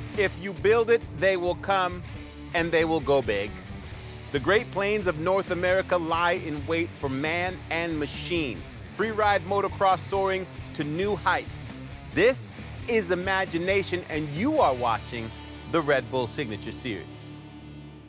If you build it, they will come, and they will go big. The Great Plains of North America lie in wait for man and machine. Freeride motocross soaring to new heights. This is imagination, and you are watching the Red Bull Signature Series.